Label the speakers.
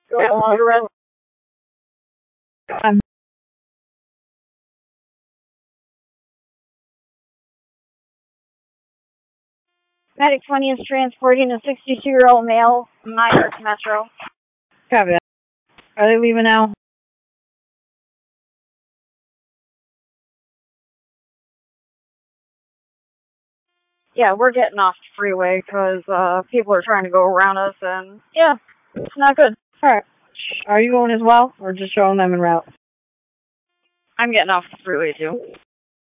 Speaker 1: Medic 20 is transporting a 62-year-old male from Myers Metro.
Speaker 2: Copy that. Are they leaving now?
Speaker 1: Yeah, we're getting off the freeway because people are trying to go around us, and yeah, it's not good.
Speaker 2: Alright. Are you going as well, or just showing them en route?
Speaker 1: I'm getting off the freeway too.